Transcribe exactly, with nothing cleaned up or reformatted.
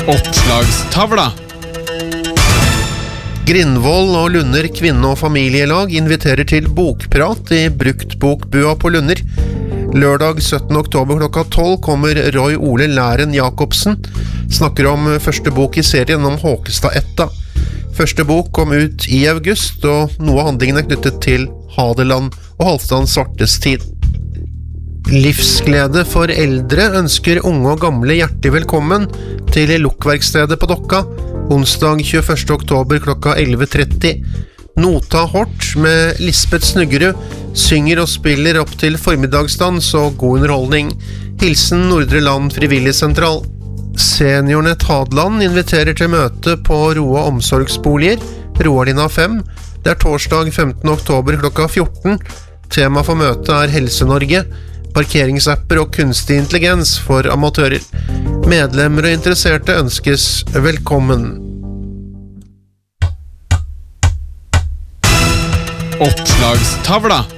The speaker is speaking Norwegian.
Oppslagstavla. Grindvoll og Lunder kvinne- og familielag inviterer til bokprat i Bruktbokbua på Lunder. Lørdag syttende oktober klokka tolv kommer Roy Ole Læren Jakobsen, snakker om første bok i serien om Håkestad-etta. Første bok kom ut i august, og noe av handlingen er knyttet til Hadeland og Halvdan Svartes tid. Livsglede for eldre ønsker unge og gamle hjertelig velkommen til Lokverkstedet på Dokka, onsdag tjueførste oktober klokka elleve tretti. Nota Hort med Lisbeth Snuggerud synger og spiller opp til formiddagsdans og god underholdning. Hilsen Nordre Land Frivilligsentral. Seniornett Hadeland inviterer til møte på Roa omsorgsboliger, Roalina fem. Det er torsdag femtende oktober klokka fjorten. Tema for møtet er Helse-Norge, parkeringsapper og kunstig intelligens for amatører. Medlemmer og interesserte ønskes velkommen. Oppslagstavla.